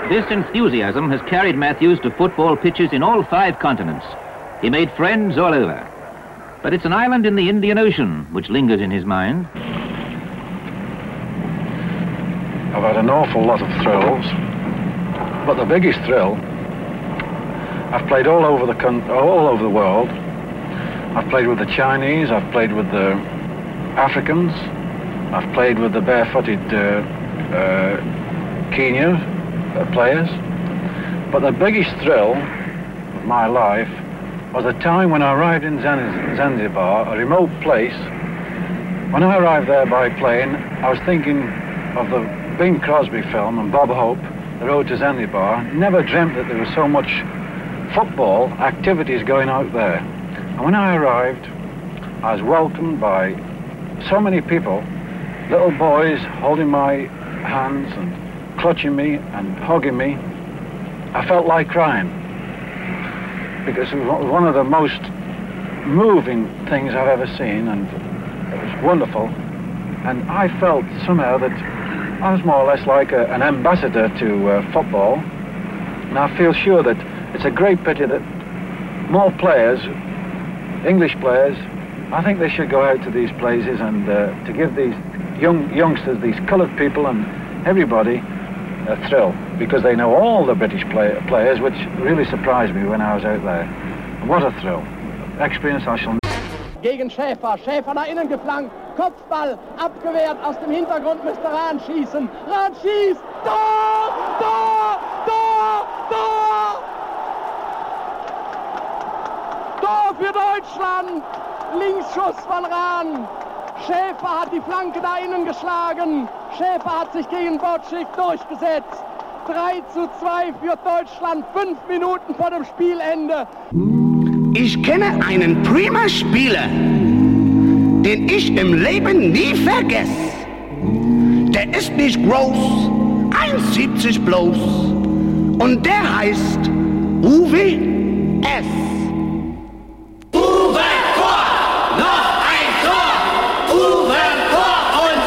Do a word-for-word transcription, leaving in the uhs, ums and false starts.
This enthusiasm has carried Matthews to football pitches in all five continents. He made friends all over. But it's an island in the Indian Ocean which lingers in his mind. I've had an awful lot of thrills, but the biggest thrill, I've played all over the con- all over the world. I've played with the Chinese, I've played with the Africans, I've played with the barefooted uh, uh, Kenya uh, players. But the biggest thrill of my life was the time when I arrived in Zanz- Zanzibar, a remote place. When I arrived there by plane, I was thinking of the Bing Crosby film and Bob Hope, The Road to Zanzibar. Never dreamt that there was so much football activities going out there. And when I arrived, I was welcomed by so many people, little boys holding my hands and clutching me and hugging me. I felt like crying, because it was one of the most moving things I've ever seen, and it was wonderful. And I felt somehow that I was more or less like a, an ambassador to uh, football. And I feel sure that it's a great pity that more players, English players, I think they should go out to these places and uh, to give these young youngsters, these coloured people and everybody a thrill, because they know all the British play players, which really surprised me when I was out there. What a thrill. Experience I shall... Gegen Schäfer, Schäfer nach innen geflankt, Kopfball, abgewehrt, aus dem Hintergrund müsste Rahn schießen. Rahn schießt, Tor, Tor, Tor, Tor! Tor für Deutschland, Linksschuss von Rahn. Schäfer hat die Flanke da innen geschlagen. Schäfer hat sich gegen Bocik durchgesetzt. drei zu zwei für Deutschland, fünf Minuten vor dem Spielende. Ich kenne einen prima Spieler, den ich im Leben nie vergesse. Der ist nicht groß, eins siebzig bloß, und der heißt Uwe S.